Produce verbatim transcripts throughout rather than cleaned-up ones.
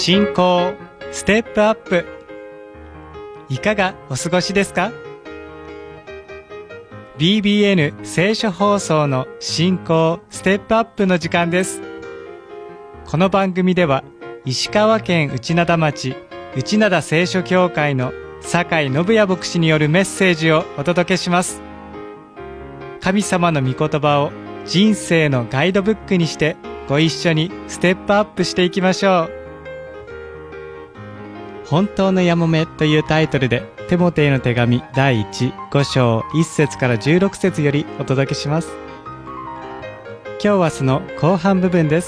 信仰ステップアップ、いかがお過ごしですか？ ビービーエヌ 聖書放送の信仰ステップアップの時間です。この番組では石川県内灘町内灘聖書教会の酒井信也牧師によるメッセージをお届けします。神様の御言葉を人生のガイドブックにしてご一緒にステップアップしていきましょう。本当のやもめというタイトルでテモテへの手紙だいいち、ご章いっ節からじゅうろく節よりお届けします。今日はその後半部分です。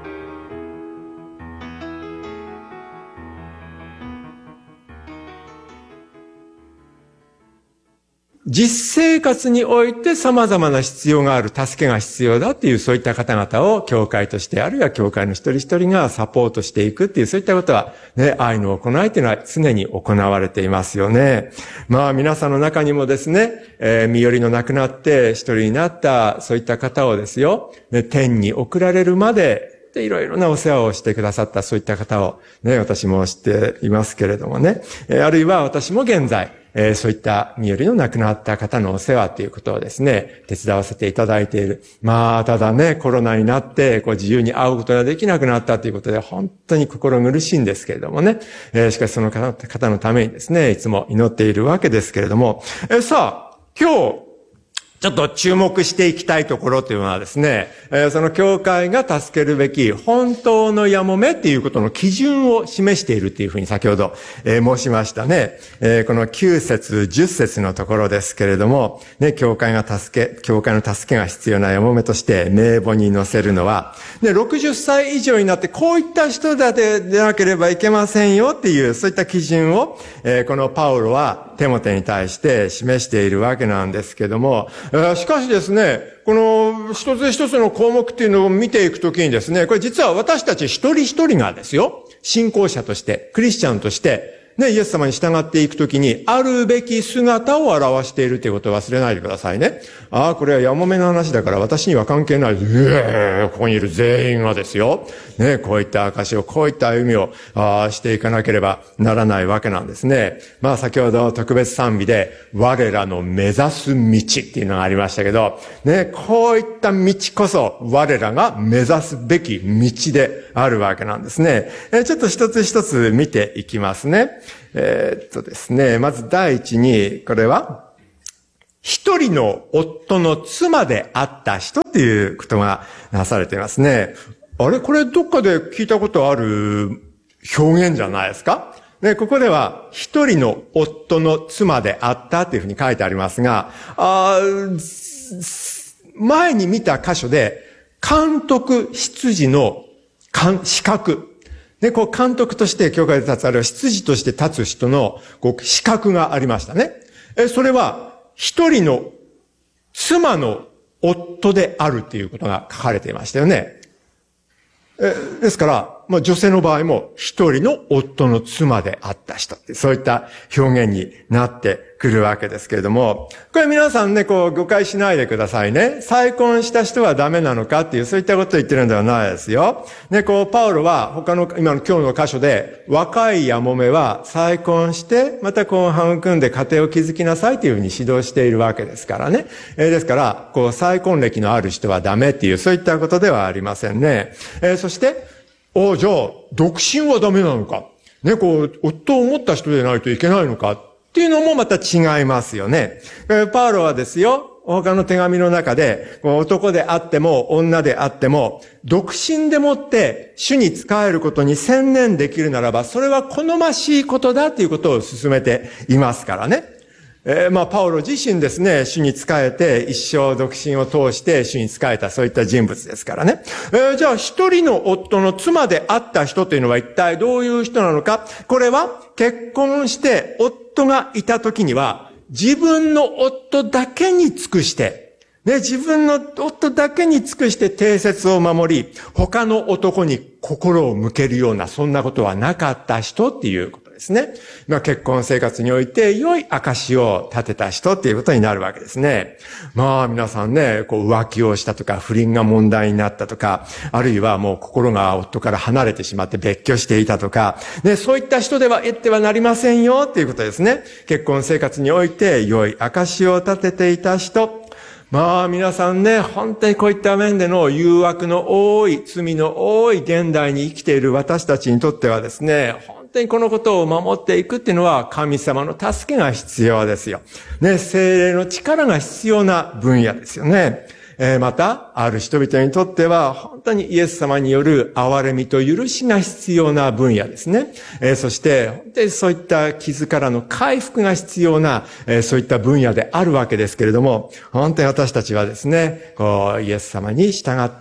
実生活において様々な必要がある、助けが必要だっていう、そういった方々を教会として、あるいは教会の一人一人がサポートしていくっていう、そういったことはね、愛の行いっていうのは常に行われていますよね。まあ皆さんの中にもですね、えー、身寄りのなくなって一人になったそういった方をですよ、ね、天に送られるまででいろいろなお世話をしてくださったそういった方をね、私も知っていますけれどもね、えー、あるいは私も現在えー、そういった身寄りの亡くなった方のお世話ということをですね、手伝わせていただいている。まあ、ただね、コロナになって、こう自由に会うことができなくなったということで、本当に心苦しいんですけれどもね。えー、しかしその方のためにですね、いつも祈っているわけですけれども。えー、さあ、今日、ちょっと注目していきたいところというのはですね、えー、その教会が助けるべき本当のやもめっていうことの基準を示しているっていうふうに先ほど、えー、申しましたね。えー、このきゅう節、じゅっ節のところですけれども、ね、教会が助け、教会の助けが必要なやもめとして名簿に載せるのは、ね、ろくじゅっさい以上になってこういった人だけでなければいけませんよっていう、そういった基準を、えー、このパウロはテモテに対して示しているわけなんですけども、しかしですね、この一つ一つの項目っていうのを見ていくときにですね、これ実は私たち一人一人がですよ、信仰者として、クリスチャンとして、ね、イエス様に従っていくときに、あるべき姿を表しているということを忘れないでくださいね。ああ、これはやもめの話だから私には関係ない。えー、ここにいる全員がですよ。ね、こういった証を、こういった歩みをあしていかなければならないわけなんですね。まあ先ほど特別賛美で、我らの目指す道っていうのがありましたけど、ね、こういった道こそ我らが目指すべき道であるわけなんですね。えちょっと一つ一つ見ていきますね。えー、っとですね、まず第一に、これは、一人の夫の妻であった人っていうことがなされていますね。あれこれどっかで聞いたことある表現じゃないですか？ね、ここでは、一人の夫の妻であったっていうふうに書いてありますが、あ前に見た箇所で、監督執事の資格。で、こう監督として教会で立つ、あるいは執事として立つ人のこう資格がありましたね。え、それは一人の妻の夫であるっていうことが書かれていましたよね。え、ですから、まあ女性の場合も一人の夫の妻であった人って、そういった表現になってくるわけですけれども、これ皆さんね、こう誤解しないでくださいね。再婚した人はダメなのかっていう、そういったことを言ってるんではないですよ。ね、こう、パウロは他の、今の今日の箇所で、若いやもめは再婚して、また婚半を組んで家庭を築きなさいというふうに指導しているわけですからね。えー、ですから、こう、再婚歴のある人はダメっていう、そういったことではありませんね。えー、そして、おじゃあ、独身はダメなのか。ね、こう、夫を持った人でないといけないのか。っていうのもまた違いますよね。パウロはですよ、他の手紙の中で、男であっても女であっても、独身でもって主に仕えることに専念できるならば、それは好ましいことだということを進めていますからね。えー、まあ、パウロ自身ですね、主に仕えて、一生独身を通して主に仕えた、そういった人物ですからね。えー、じゃあ、一人の夫の妻であった人というのは一体どういう人なのか。これは、結婚して、夫がいた時には、自分の夫だけに尽くして、ね、自分の夫だけに尽くして貞節を守り、他の男に心を向けるような、そんなことはなかった人っていうことですですね。まあ結婚生活において良い証を立てた人っていうことになるわけですね。まあ皆さんね、こう浮気をしたとか、不倫が問題になったとか、あるいはもう心が夫から離れてしまって別居していたとか、ね、そういった人では得てはなりませんよっていうことですね。結婚生活において良い証を立てていた人。まあ皆さんね、本当にこういった面での誘惑の多い、罪の多い現代に生きている私たちにとってはですね、本当にこのことを守っていくっていうのは神様の助けが必要ですよ。ね、聖霊の力が必要な分野ですよね。えー、また、ある人々にとっては、本当にイエス様による憐れみと許しが必要な分野ですね。えー、そして、本当にそういった傷からの回復が必要な、えー、そういった分野であるわけですけれども、本当に私たちはですね、こう、イエス様に従って、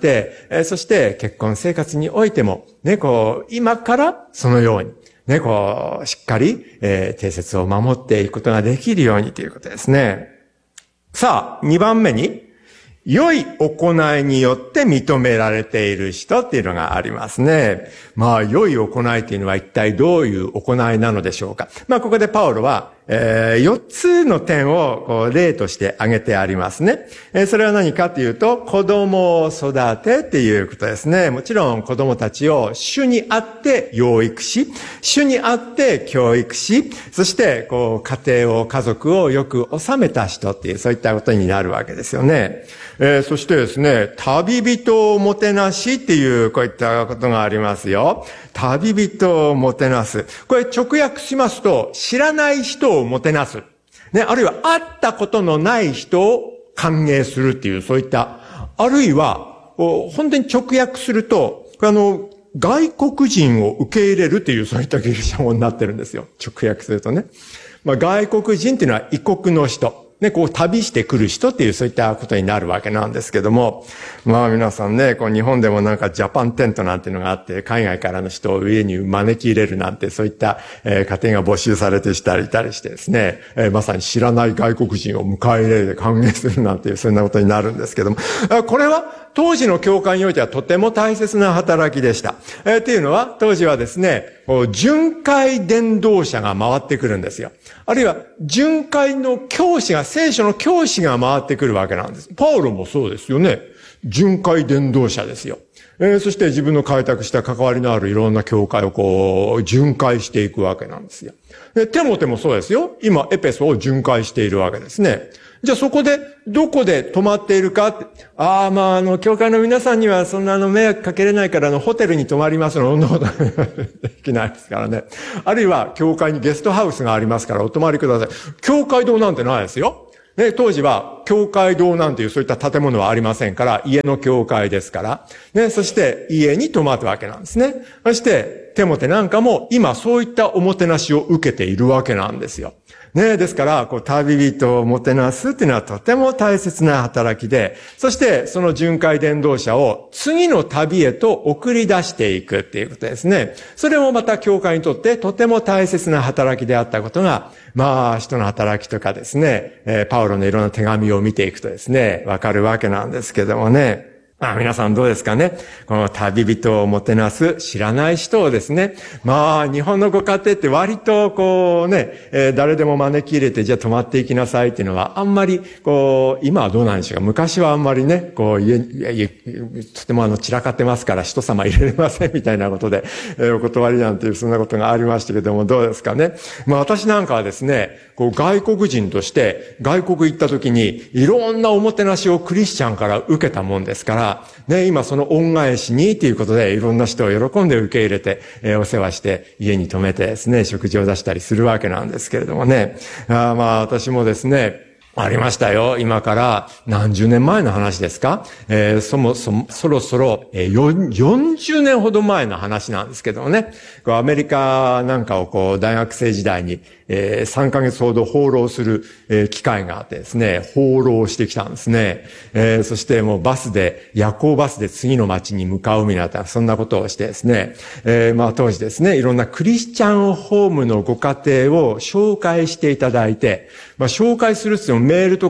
えー、そして結婚生活においても、ね、こう、今からそのように、ね、こう、しっかり、えー、定説を守っていくことができるようにということですね。さあ、にばんめに、良い行いによって認められている人っていうのがありますね。まあ、良い行いというのは一体どういう行いなのでしょうか。まあ、ここでパウロは、えー、よっつの点をこう例として挙げてありますね。えー、それは何かというと、子供を育てっていうことですね。もちろん子供たちを主にあって養育し、主にあって教育し、そしてこう家庭を家族をよく治めた人っていうそういったことになるわけですよね。えー、そしてですね、旅人をもてなしっていうこういったことがありますよ。旅人をもてなす。これ直訳しますと、知らない人をもてなす。ね、あるいは会ったことのない人を歓迎するっていう、そういった、あるいは、本当に直訳すると、あの、外国人を受け入れるっていう、そういったギリシャ語になってるんですよ。直訳するとね。まあ、外国人っていうのは異国の人。ね、こう旅してくる人っていうそういったことになるわけなんですけども、まあ皆さんね、こう日本でもなんかジャパンテントなんていうのがあって、海外からの人を家に招き入れるなんてそういった、えー、家庭が募集されてしたりいたりしてですね、えー、まさに知らない外国人を迎え入れて歓迎するなんていうそんなことになるんですけども、これは当時の教会においてはとても大切な働きでした。えー、っていうのは当時はですね、巡回伝道者が回ってくるんですよ。あるいは巡回の教師が、聖書の教師が回ってくるわけなんです。パウロもそうですよね。巡回伝道者ですよ。えー、そして自分の開拓した関わりのあるいろんな教会をこう、巡回していくわけなんですよ。で、テモテもそうですよ。今、エペソを巡回しているわけですね。じゃあそこで、どこで泊まっているかって、ああ、まあ、あの、教会の皆さんにはそんなあの、迷惑かけれないから、あの、ホテルに泊まりますの、そんなことできないですからね。あるいは、教会にゲストハウスがありますから、お泊まりください。教会堂なんてないですよ。ね、当時は、教会堂なんていうそういった建物はありませんから、家の教会ですから、ね、そして家に泊まったわけなんですね。そして、テモテなんかも今そういったおもてなしを受けているわけなんですよ。ね、ですから、こう、旅人をもてなすっていうのはとても大切な働きで、そしてその巡回伝道者を次の旅へと送り出していくっていうことですね。それもまた教会にとってとても大切な働きであったことが、まあ、人の働きとかですね、えー、パウロのいろんな手紙を見ていくとですね、わかるわけなんですけどもね。まあ皆さんどうですかね。この旅人をもてなす知らない人をですね。まあ日本のご家庭って割とこうね、えー、誰でも招き入れてじゃあ泊まっていきなさいっていうのはあんまりこう、今はどうなんでしょうか。昔はあんまりね、こう家、家とてもあの散らかってますから人様入れれませんみたいなことで、えー、お断りなんていうそんなことがありましたけどもどうですかね。まあ私なんかはですね、こう外国人として外国行った時にいろんなおもてなしをクリスチャンから受けたもんですから、ね、今その恩返しにということでいろんな人を喜んで受け入れて、えー、お世話して家に泊めてですね、食事を出したりするわけなんですけれどもね。あまあ私もですね、ありましたよ。今から何十年前の話ですか、えー、そもそも、そろそろ、えー、よんじゅうねんほど前の話なんですけどもね。こうアメリカなんかをこう大学生時代に、えー、さんかげつほど放浪する、えー、機会があってですね、放浪してきたんですね。えー、そしてもうバスで、夜行バスで次の町に向かうみたいな、そんなことをしてですね、えー、まあ当時ですね、いろんなクリスチャンホームのご家庭を紹介していただいて、まあ紹介するって言ってもメールとか、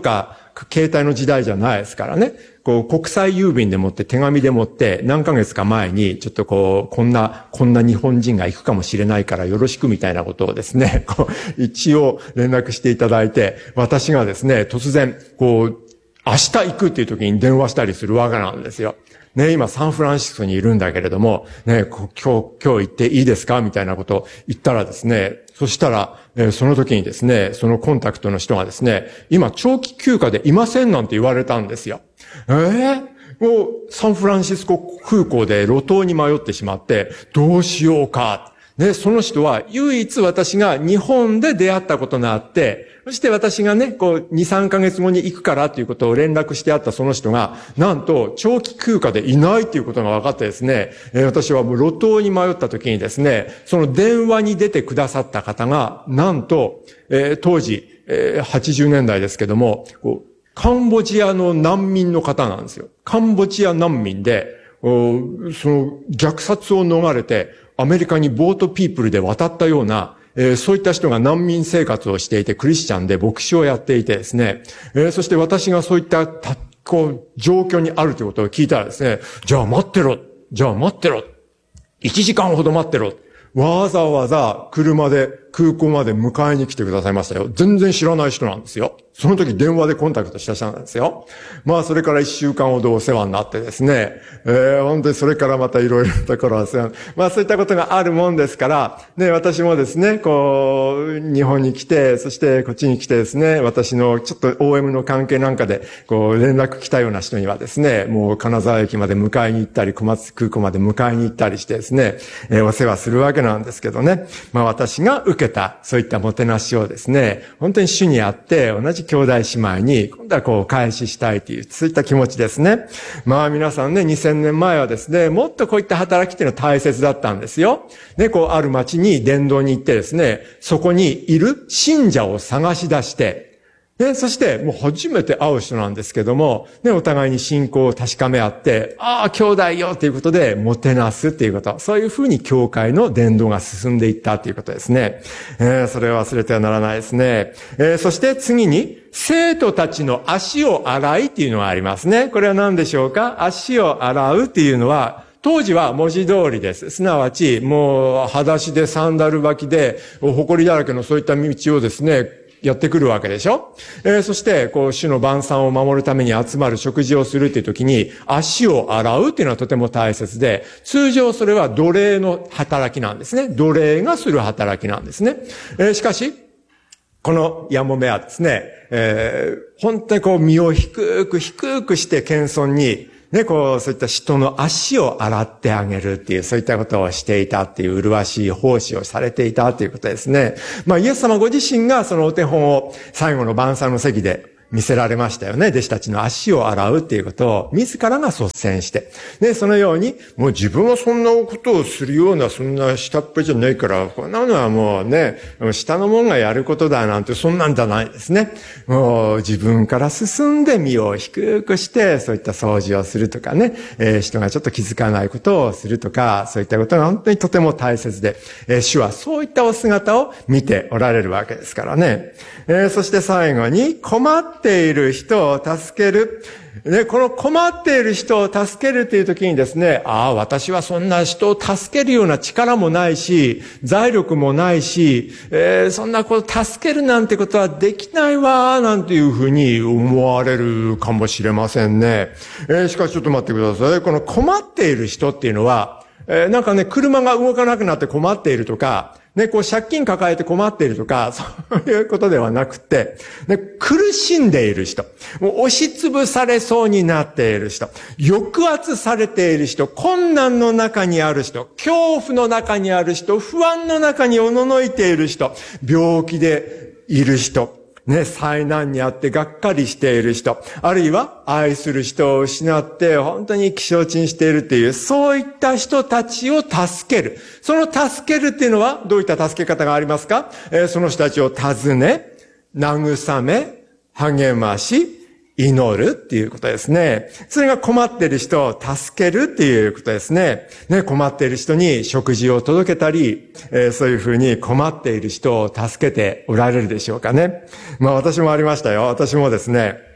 携帯の時代じゃないですからね。こう、国際郵便でもって手紙でもって何ヶ月か前に、ちょっとこう、こんな、こんな日本人が行くかもしれないからよろしくみたいなことをですね、こう、一応連絡していただいて、私がですね、突然、こう、明日行くっていう時に電話したりするわけなんですよ。ね、今サンフランシスコにいるんだけれども、ね、今日、今日行っていいですかみたいなことを言ったらですね、そしたら、えー、その時にですね、そのコンタクトの人がですね、今長期休暇でいませんなんて言われたんですよ。えー、もうサンフランシスコ空港で路頭に迷ってしまって、どうしようか。ね、その人は唯一私が日本で出会ったことがあって、そして私がね、こう、に、さんかげつごに行くからということを連絡してあったその人が、なんと長期休暇でいないということが分かってですね、えー、私はもう路頭に迷った時にですね、その電話に出てくださった方が、なんと、えー、当時、えー、はちじゅうねんだいですけども、こうカンボジアの難民の方なんですよ。カンボジア難民で、その虐殺を逃れて、アメリカにボートピープルで渡ったような、えー、そういった人が難民生活をしていて、クリスチャンで牧師をやっていてですね、えー、そして私がそういったた、こう、状況にあるということを聞いたらですね、じゃあ待ってろ、じゃあ待ってろ、いちじかんほど待ってろ、わざわざ車で空港まで迎えに来てくださいましたよ。全然知らない人なんですよ。その時電話でコンタクトした人なんですよ。まあそれから一週間ほどお世話になってですね、えー、本当にそれからまたいろいろなところを世話に、まあそういったことがあるもんですから、ね、私もですね、こう、日本に来て、そしてこっちに来てですね、私のちょっと オーエム の関係なんかで、こう連絡来たような人にはですね、もう金沢駅まで迎えに行ったり、小松空港まで迎えに行ったりしてですね、えー、お世話するわけなんですけどね、まあ私が受けた、そういったもてなしをですね、本当に主にあって、同じ兄弟姉妹に、今度はこう、返ししたいという、そういった気持ちですね。まあ皆さんね、にせんねんまえはですね、もっとこういった働きっていうのは大切だったんですよ。ね、こう、ある町に伝道に行ってですね、そこにいる信者を探し出して、で、そして、もう初めて会う人なんですけども、ね、お互いに信仰を確かめ合って、ああ、兄弟よということで、もてなすっていうこと。そういうふうに教会の伝道が進んでいったということですね。えー、それを忘れてはならないですね。えー、そして次に、生徒たちの足を洗いっていうのがありますね。これは何でしょうか？足を洗うっていうのは、当時は文字通りです。すなわち、もう、裸足でサンダル履きで、埃だらけのそういった道をですね、やってくるわけでしょ、えー、そして、こう、主の晩餐を守るために集まる食事をするっていう時に、足を洗うっていうのはとても大切で、通常それは奴隷の働きなんですね。奴隷がする働きなんですね。えー、しかし、このヤモメはですね、えー、本当にこう、身を低く低くして謙遜に、ね、こう、そういった人の足を洗ってあげるっていう、そういったことをしていたっていう、麗しい奉仕をされていたということですね。まあ、イエス様ご自身がそのお手本を最後の晩餐の席で見せられましたよね。弟子たちの足を洗うっていうことを自らが率先して。で、そのように、もう自分はそんなことをするような、そんな下っ端じゃないから、こんなのはもうね、下の者がやることだなんて、そんなんじゃないですね。もう自分から進んで身を低くして、そういった掃除をするとかね、えー、人がちょっと気づかないことをするとか、そういったことが本当にとても大切で、えー、主はそういったお姿を見ておられるわけですからね。えー、そして最後に、困って困っている人を助ける。ね、この困っている人を助けるという時にですね、ああ、私はそんな人を助けるような力もないし、財力もないし、えー、そんなこと助けるなんてことはできないわ、なんていうふうに思われるかもしれませんね。えー、しかしちょっと待ってください。この困っている人っていうのは、えー、なんかね、車が動かなくなって困っているとか、ね、こう借金抱えて困っているとか、そういうことではなくて、ね、苦しんでいる人、もう押しつぶされそうになっている人、抑圧されている人、困難の中にある人、恐怖の中にある人、不安の中におののいている人、病気でいる人、ね、災難にあってがっかりしている人、あるいは愛する人を失って本当に気象沈しているという、そういった人たちを助ける。その助けるっていうのはどういった助け方がありますか？えー、その人たちを訪ね、慰め、励まし、祈るっていうことですね。それが困っている人を助けるっていうことですね。ね、困っている人に食事を届けたり、えー、そういうふうに困っている人を助けておられるでしょうかね。まあ私もありましたよ。私もですね、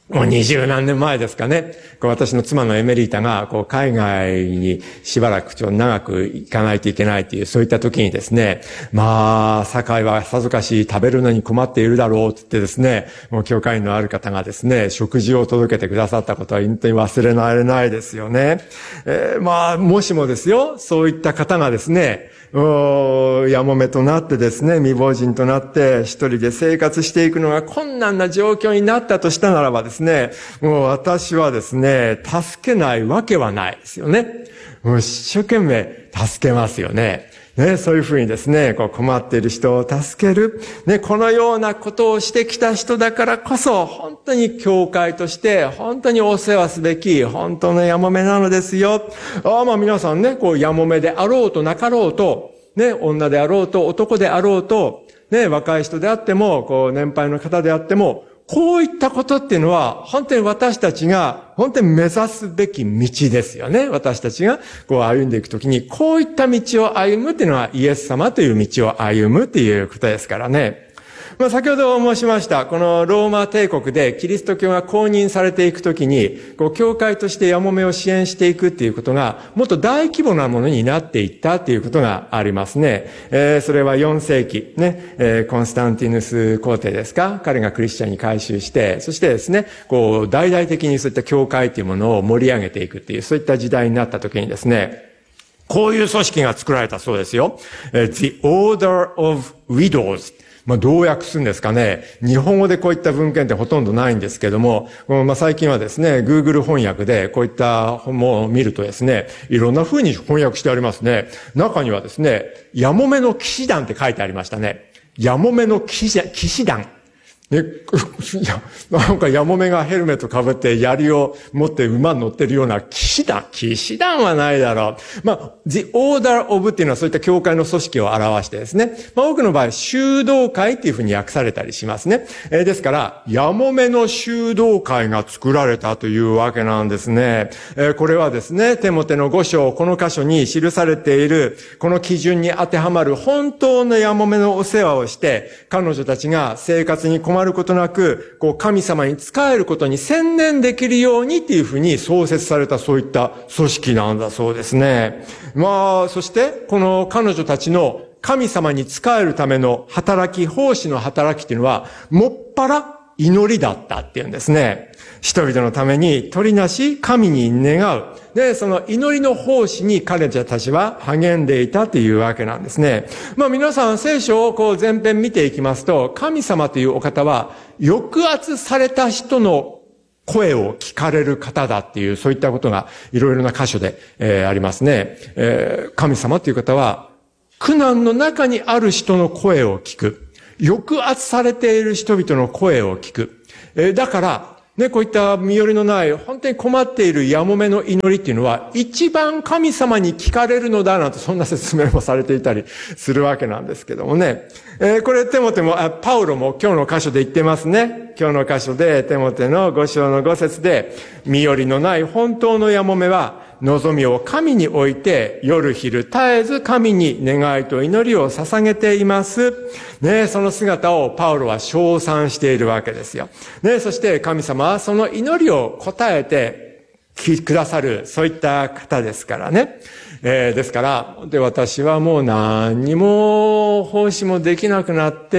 もう二十何年前ですかね。こう私の妻のエメリータが、こう海外にしばらくちょっと長く行かないといけないという、そういった時にですね、まあ、堺はさぞかし食べるのに困っているだろうって言ってですね、もう教会員のある方がですね、食事を届けてくださったことは本当に忘れられないですよね。えー、まあ、もしもですよ、そういった方がですね、やもめとなってですね、未亡人となって一人で生活していくのが困難な状況になったとしたならばですね、もう私はですね、助けないわけはないですよね。もう一生懸命助けますよね。ね、そういうふうにですね、こう困っている人を助ける。ね、このようなことをしてきた人だからこそ、本当に教会として、本当にお世話すべき、本当のやもめなのですよ。ああ、まあ皆さんね、こうやもめであろうとなかろうと、ね、女であろうと、男であろうと、ね、若い人であっても、こう年配の方であっても、こういったことっていうのは、本当に私たちが、本当に目指すべき道ですよね。私たちが、こう歩んでいくときに、こういった道を歩むっていうのは、イエス様という道を歩むっていうことですからね。まあ、先ほど申しました、このローマ帝国でキリスト教が公認されていくときに、こう、教会としてやもめを支援していくっていうことが、もっと大規模なものになっていったっていうことがありますね。えー、それはよん世紀、ね、えー、コンスタンティヌス皇帝ですか、彼がクリスチャンに改宗して、そしてですね、こう、大々的にそういった教会っていうものを盛り上げていくっていう、そういった時代になったときにですね、こういう組織が作られたそうですよ。The Order of Widows。まあ、どう訳するんですかね。日本語でこういった文献ってほとんどないんですけども、まあ、最近はですね、Google 翻訳でこういった本を見るとですね、いろんな風に翻訳してありますね。中にはですね、やもめの騎士団って書いてありましたね。やもめの騎士、騎士団。ね、いや、なんかやもめがヘルメット被って槍を持って馬に乗ってるような騎士団。騎士団はないだろう。まあ、The Order of っていうのはそういった教会の組織を表してですね。まあ、多くの場合、修道会っていうふうに訳されたりしますね。えー、ですから、やもめの修道会が作られたというわけなんですね。えー、これはですね、テモテのご章、この箇所に記されている、この基準に当てはまる本当のやもめのお世話をして、彼女たちが生活に困ることなく、こう神様に仕えることに専念できるようにっていうふうに創設されたそういった組織なんだそうですね。まあ、そしてこの彼女たちの神様に仕えるための働き、奉仕の働きっていうのは、もっぱら祈りだったっていうんですね。人々のために取りなし、神に願う。で、その祈りの奉仕に彼女たちは励んでいたというわけなんですね。まあ皆さん聖書をこう前編見ていきますと、神様というお方は抑圧された人の声を聞かれる方だっていう、そういったことがいろいろな箇所で、えー、ありますね。えー、神様という方は苦難の中にある人の声を聞く。抑圧されている人々の声を聞く。えー、だから、ね、こういった身寄りのない、本当に困っているやもめの祈りっていうのは、一番神様に聞かれるのだなんて、そんな説明もされていたりするわけなんですけどもね。えー、これ、テモテも、あ、パウロも今日の箇所で言ってますね。今日の箇所で、テモテのご章のご節で、身寄りのない本当のやもめは、望みを神に置いて、夜昼絶えず神に願いと祈りを捧げています。ね、その姿をパウロは称賛しているわけですよ。ね、そして神様はその祈りを答えてくださる、そういった方ですからね。えー、ですから、で、私はもう何にも奉仕もできなくなって、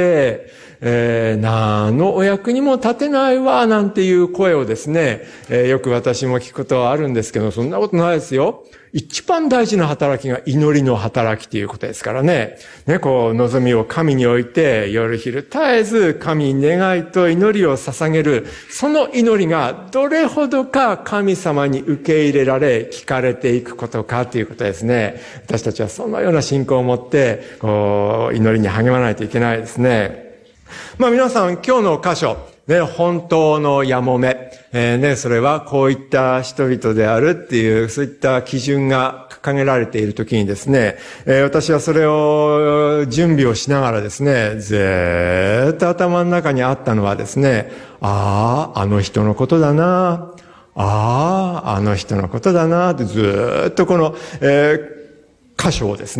えー、何のお役にも立てないわ、なんていう声をですね、えー、よく私も聞くことはあるんですけど、そんなことないですよ。一番大事な働きが祈りの働きということですからね。ね、こう、望みを神に置いて、夜昼絶えず神に願いと祈りを捧げる、その祈りがどれほどか神様に受け入れられ、聞かれていくことかということですね。私たちはそのような信仰を持って、こう、祈りに励まないといけないですね。まあ皆さん、今日の箇所、ね、本当のやもめ、えー、ね、それはこういった人々であるっていう、そういった基準が掲げられているときにですね、えー、私はそれを準備をしながらですね、ずーっと頭の中にあったのはですね、ああ、あの人のことだな、ああ、あの人のことだなってずーっとこの、えー、箇所をですね、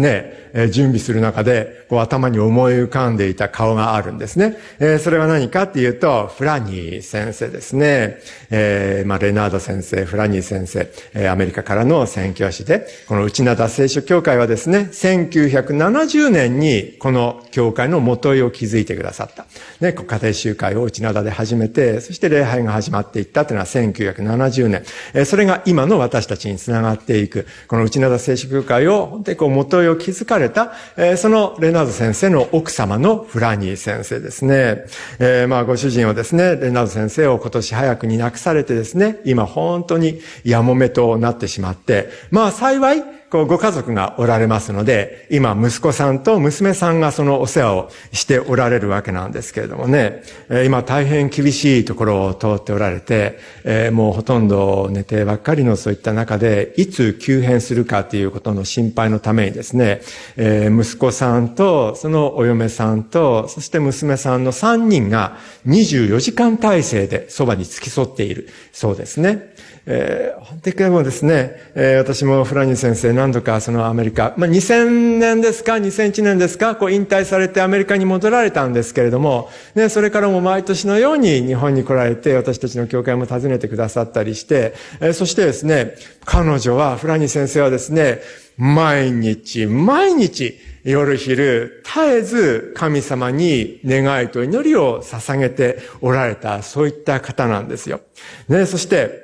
えー、準備する中で、こう頭に思い浮かんでいた顔があるんですね。えー、それは何かっていうと、フラニー先生ですね。えー、まあ、レナード先生、フラニー先生、えー、アメリカからの宣教師で、この内灘聖書教会はですね、せんきゅうひゃくななじゅうねんにこの教会の元井を築いてくださった。ね、家庭集会を内灘で始めて、そして礼拝が始まっていったというのはせんきゅうひゃくななじゅうねん。えー、それが今の私たちにつながっていく、この内灘聖書教会を本当にこう元井を築かれた、えー、そのレナード先生の奥様のフラニー先生ですね。えー、まあご主人はですね、レナード先生を今年早くに亡くされてですね、今本当にやもめとなってしまって、まあ幸い、こうご家族がおられますので、今息子さんと娘さんがそのお世話をしておられるわけなんですけれどもね、今大変厳しいところを通っておられて、もうほとんど寝てばっかりのそういった中で、いつ急変するかということの心配のためにですね、息子さんとそのお嫁さんと、そして娘さんのさんにんがにじゅうよじかん体制でそばに付き添っているそうですね。えー、本当にでもですね、えー、私もフラニー先生何度かそのアメリカ、まあ、にせんねんですか、にせんいちねんですか、こう引退されてアメリカに戻られたんですけれども、ね、それからも毎年のように日本に来られて、私たちの教会も訪ねてくださったりして、えー、そしてですね、彼女は、フラニー先生はですね、毎日、毎日、夜昼、絶えず神様に願いと祈りを捧げておられた、そういった方なんですよ。ね、そして、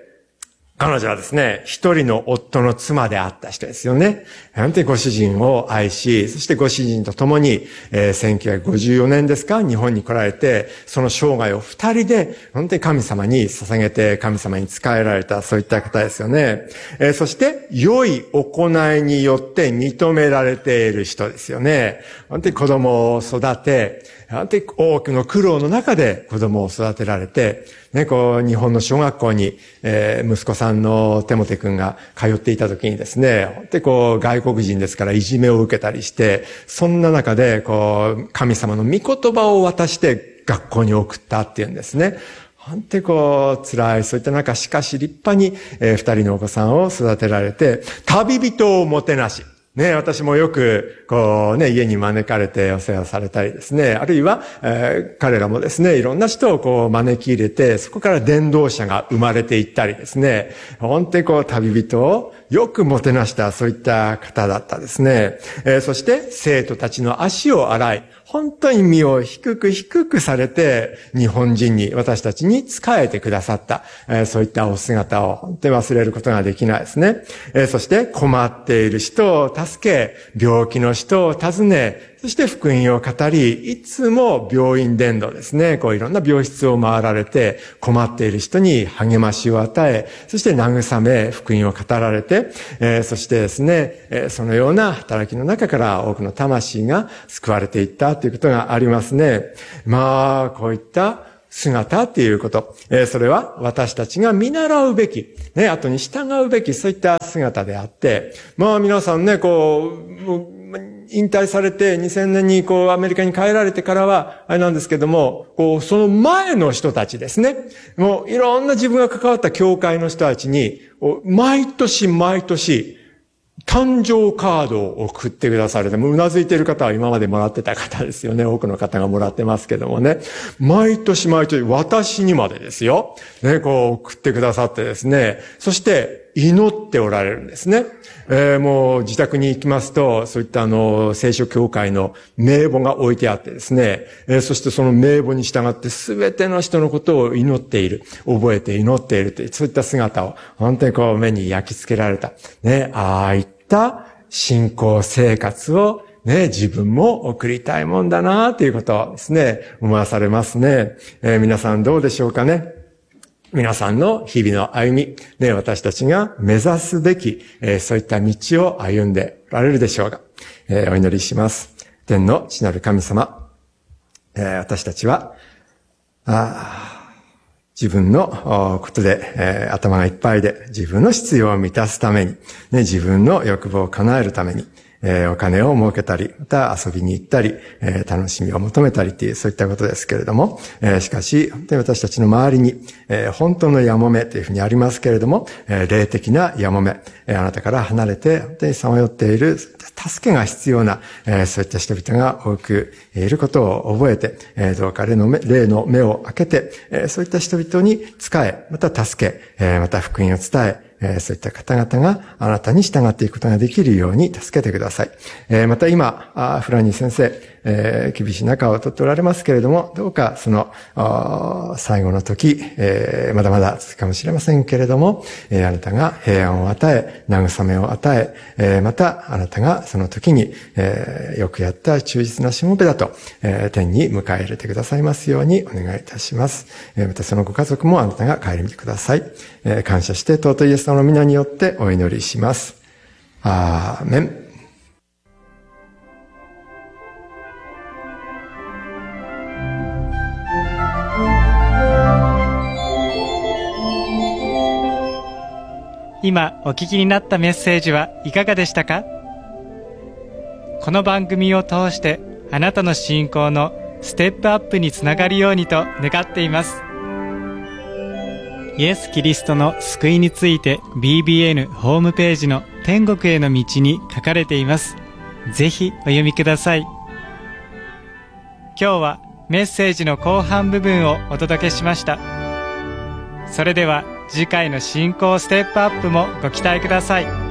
彼女はですね、一人の夫の妻であった人ですよね。本当にご主人を愛し、そしてご主人と共に、えー、せんきゅうひゃくごじゅうよねんですか、日本に来られて、その生涯を二人で、本当に神様に捧げて、神様に仕えられた、そういった方ですよね。えー、そして、良い行いによって認められている人ですよね。本当に子供を育て、本当に多くの苦労の中で子供を育てられて、ね、こう、日本の小学校に、えー、息子さんのテモテ君が通っていた時にですね、本当にこう、外国人ですからいじめを受けたりして、そんな中で、こう、神様の御言葉を渡して学校に送ったっていうんですね。本当にこう、辛い、そういった中、しかし立派に、えー、二人のお子さんを育てられて、旅人をもてなし、ね、私もよく、こうね、家に招かれてお世話されたりですね、あるいは、えー、彼らもですね、いろんな人をこう招き入れて、そこから伝道者が生まれていったりですね、本当にこう旅人をよくもてなした、そういった方だったですね。えー、そして、生徒たちの足を洗い、本当に身を低く低くされて、日本人に、私たちに仕えてくださった、えー、そういったお姿を本当に忘れることができないですね。えー、そして困っている人を助け、病気の人を訪ね、そして福音を語り、いつも病院伝道ですね。こういろんな病室を回られて、困っている人に励ましを与え、そして慰め、福音を語られて、えー、そしてですね、えー、そのような働きの中から多くの魂が救われていったということがありますね。まあ、こういった姿っていうこと。えー、それは私たちが見習うべき、ね、後に従うべき、そういった姿であって、まあ皆さんね、こう、引退されてにせんねんにこうアメリカに帰られてからは、あれなんですけども、こう、その前の人たちですね。もういろんな自分が関わった教会の人たちに、毎年毎年、誕生カードを送ってくださる。でも、うなずいている方は今までもらってた方ですよね。多くの方がもらってますけどもね。毎年毎年、私にまでですよ。ね、こう送ってくださってですね。そして、祈っておられるんですね。えー、もう自宅に行きますと、そういったあの、聖書教会の名簿が置いてあってですね。えー、そしてその名簿に従って全ての人のことを祈っている。覚えて祈っているという、そういった姿を本当にこう目に焼き付けられた。ね、ああいった信仰生活をね、自分も送りたいもんだなということをですね、思わされますね。えー、皆さんどうでしょうかね。皆さんの日々の歩み、ね、私たちが目指すべき、えー、そういった道を歩んでおられるでしょうが、えー、お祈りします。天の父なる神様、えー、私たちは、あ自分のことで、えー、頭がいっぱいで、自分の必要を満たすために、ね、自分の欲望を叶えるために、 えー、お金を儲けたり、また遊びに行ったり、えー、楽しみを求めたりという、そういったことですけれども、えー、しかし、本当に私たちの周りに、えー、本当のやもめというふうにありますけれども、えー、霊的なやもめ、えー、あなたから離れて、本当にさまよっている、助けが必要な、えー、そういった人々が多くいることを覚えて、えー、どうか霊の目、霊の目を開けて、えー、そういった人々に仕え、また助け、えー、また福音を伝え、えー、そういった方々があなたに従っていくことができるように助けてください。えー、また今、あフラニー先生、えー、厳しい中をとっておられますけれども、どうかその最後の時、えー、まだまだ続くかもしれませんけれども、えー、あなたが平安を与え、慰めを与え、えー、またあなたがその時に、えー、よくやった忠実なしもべだと、えー、天に迎え入れてくださいますようにお願いいたします。えー、またそのご家族もあなたが顧みてください。えー、感謝して尊いイエス様の皆によってお祈りします。アーメン。 今お聞きになったメッセージはいかがでしたか？この番組を通してあなたの信仰のステップアップにつながるようにと願っています。イエス・キリストの救いについて ビービーエヌ ホームページの天国への道に書かれています。ぜひお読みください。今日はメッセージの後半部分をお届けしました。それでは次回の信仰ステップアップもご期待ください。